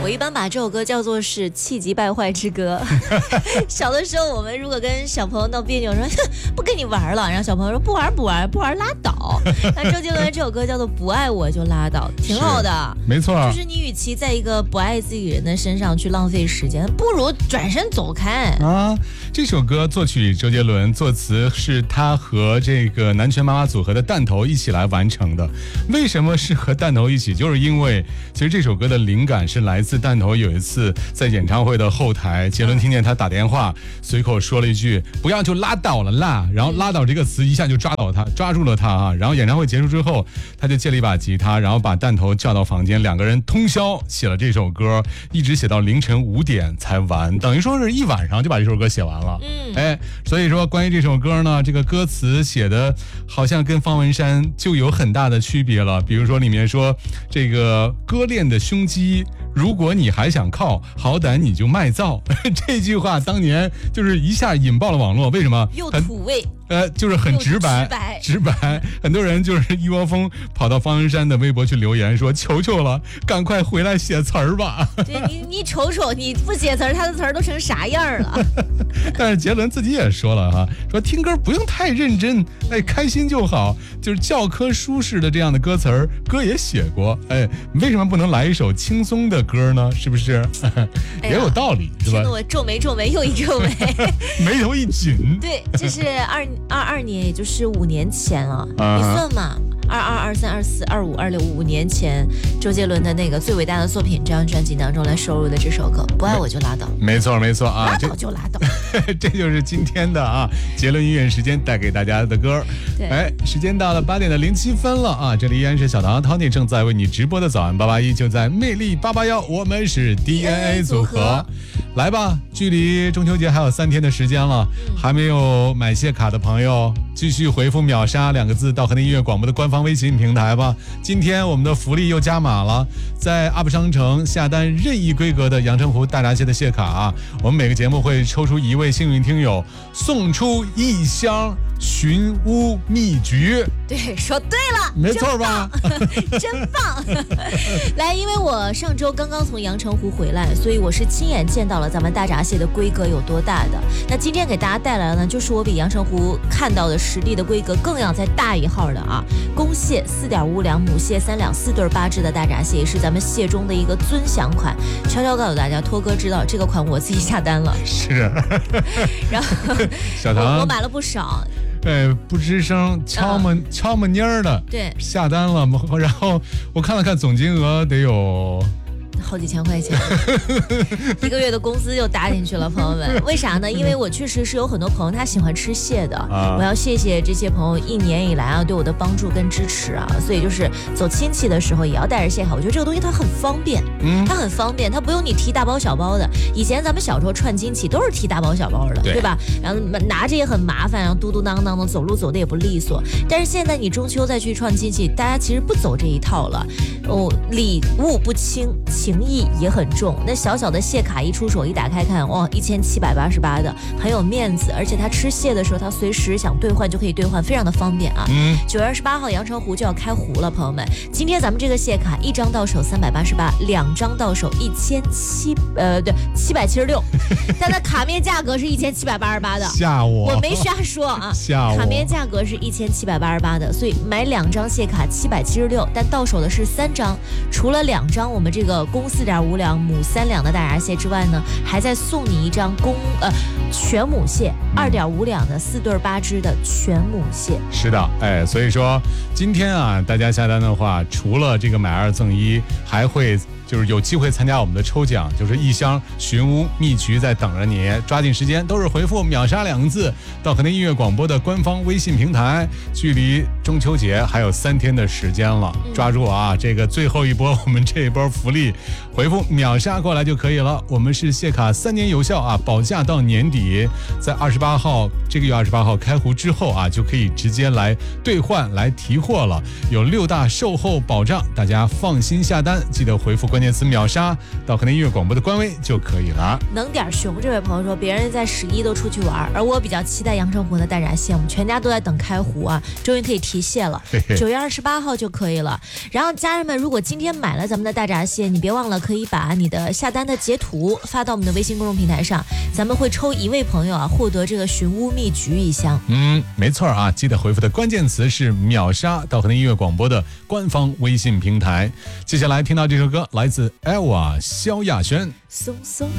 我一般把这首歌叫做是气急败坏之歌。小的时候我们如果跟小朋友闹别扭说不跟你玩了，然后小朋友说不玩拉倒。那周杰伦这首歌叫做不爱我就拉倒，挺好的， 没错， 就是你与其在一个不爱自己人的身上去浪费时间，不如转身走开啊。这首歌作曲周杰伦，作词是他和这个南拳妈妈组合的弹头一起来完成的。为什么是和弹头一起？就是因为其实这首歌的灵感是来自弹头有一次在演唱会的后台，杰伦听见他打电话，随口说了一句不要就拉倒了啦，然后拉倒这个词一下就抓住了他啊。然后演唱会结束之后，他就借了一把吉他，然后把弹头叫到房间，两个人通宵写了这首歌，一直写到凌晨5点才完，等于说是一晚上就把这首歌写完了。所以说关于这首歌呢，这个歌词写的好像跟方文山就有很大的区别了。比如说里面说这个割裂的胸肌，如果你还想靠，好歹你就卖皂。这句话当年就是一下引爆了网络，为什么？ 又土味。 就是很直白，很多人就是一窝蜂跑到方文山的微博去留言说求求了，赶快回来写词儿吧。 对，你瞅瞅，你不写词儿，他的词儿都成啥样了？ 但是杰伦自己也说了哈，说听歌不用太认真，开心就好，就是教科书式的这样的歌词儿，歌也写过，为什么不能来一首轻松的歌呢？是不是？也有道理，是吧？ 我皱眉又一皱眉， 眉头一紧。 对，这是22年，也就是5年前了，你算嘛，22、23、24、25、26， 5年前，周杰伦的那个最伟大的作品这张专辑当中来收录的这首歌，不爱我就拉倒。 没错啊， 拉倒就拉倒。 这就是今天的杰伦音乐时间带给大家的歌。对，时间到了8点07分了啊！这里依然是小唐 Tony 正在为你直播的早安881，就在魅力881，我们是 DNA 组合。来吧，距离中秋节还有3天的时间了，还没有买谢卡的朋友，继续回复秒杀2个字到河内音乐广播的官方微信平台吧。今天我们的福利又加码了，在 UP 商城下单任意规格的阳澄湖大闸蟹的谢卡啊，我们每个节目会抽出1位幸运听友，送出1箱寻屋蜜橘。 对，说对了， 没错吧？ 真棒！来，因为我上周刚刚从阳澄湖回来，所以我是亲眼见到了咱们大闸蟹的规格有多大的。那今天给大家带来的呢，就是我比阳澄湖看到的实地的规格更要再大一号的啊，公蟹4.5两，母蟹3两，4对8只的大闸蟹，也是咱们蟹中的一个尊享款。悄悄告诉大家，托哥知道这个款我自己下单了。 是。 然后小唐我买了不少。 不吱声，悄么蔫儿的， 对， 下单了，然后我看了看总金额得有好几千块钱，1个月的工资就打进去了，朋友们。为啥呢？因为我确实是有很多朋友他喜欢吃蟹的，我要谢谢这些朋友1年以来对我的帮助跟支持啊。所以就是走亲戚的时候也要带着蟹卡，我觉得这个东西它很方便，它很方便，它不用你提大包小包的。以前咱们小时候串亲戚都是提大包小包的，对吧？然后拿着也很麻烦，然后嘟嘟囔囔的走路走的也不利索。但是现在你中秋再去串亲戚，大家其实不走这一套了，礼物不轻，情谊也很重。那小小的蟹卡一出手一打开看，哇，1788的，很有面子。而且他吃蟹的时候，他随时想兑换就可以兑换，非常的方便啊。9月28号阳澄湖就要开湖了，朋友们。今天咱们这个蟹卡1张到手388，2张到手776，但它卡面价格是1788的。 吓我没瞎说啊， 吓我。 卡面价格是1788的，所以买2张蟹卡776，但到手的是3张。除了2张我们这个公4.5两，母3两的大闸蟹之外呢，还再送你1张全母蟹2.5两的4对8只的全母蟹。 是的，所以说今天啊，大家下单的话，除了这个买2赠1，还会就是有机会参加我们的抽奖，就是1箱寻屋蜜橘在等着你，抓紧时间，都是回复秒杀2个字到河内音乐广播的官方微信平台。距离中秋节还有3天的时间了，抓住啊！这个最后一波我们这一波福利，回复秒杀过来就可以了。我们是蟹卡3年有效啊，保价到年底，在28号这个月28号开湖之后啊，就可以直接来兑换来提货了，有6大售后保障，大家放心下单，记得回复关键词秒杀到河南音乐广播的官微就可以了。 能点熊这位朋友说，别人在11都出去玩，而我比较期待阳澄湖的大闸蟹，我们全家都在等开湖啊，终于可以提蟹了，9月28号就可以了。然后家人们，如果今天买了咱们的大闸蟹，你别忘了可以把你的下单的截图发到我们的微信公众平台上，咱们会抽1位朋友啊，获得这个寻乌蜜橘1箱。 没错啊，记得回复的关键词是秒杀到河南音乐广播的官方微信平台。接下来听到这首歌来自 Elva 萧亚轩， 松松。